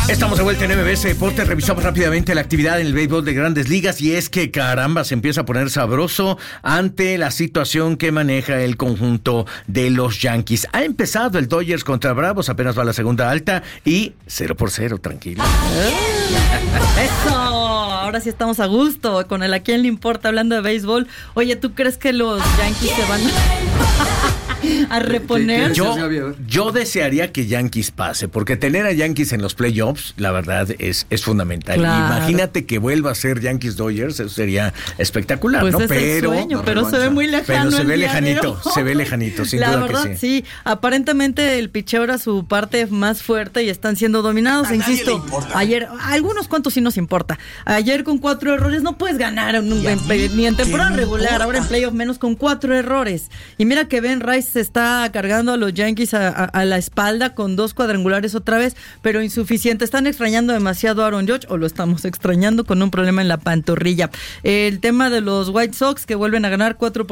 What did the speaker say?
Estamos de vuelta en MBS Deportes. Revisamos rápidamente la actividad en el béisbol de Grandes Ligas y es que caramba, se empieza a poner sabroso ante la situación que maneja el conjunto de los Yankees. Ha empezado el Dodgers contra Bravos, apenas va la segunda alta y 0-0, tranquilo. ¡Eso! Ahora sí estamos a gusto con el a quién le importa hablando de béisbol. Oye, ¿tú crees que los Yankees se van a reponer? Yo desearía que Yankees pase, porque tener a Yankees en los playoffs, la verdad, es fundamental. Claro. Imagínate que vuelva a ser Yankees Dodgers, eso sería espectacular, pues ¿no? Es el sueño, pero se ve muy lejano. Pero se ve lejanito, sin la duda verdad, que sí. sí. Aparentemente el picheo era su parte más fuerte y están siendo dominados. Insisto, ayer, a algunos cuantos sí nos importa. Ayer con 4 errores no puedes ganar ni en temporada regular, ahora en playoff menos con 4 errores. Y mira que Ben Rice se está cargando a los Yankees a la espalda con 2 cuadrangulares otra vez, pero insuficiente. Están extrañando demasiado a Aaron Judge, o lo estamos extrañando con un problema en la pantorrilla. El tema de los White Sox que vuelven a ganar 4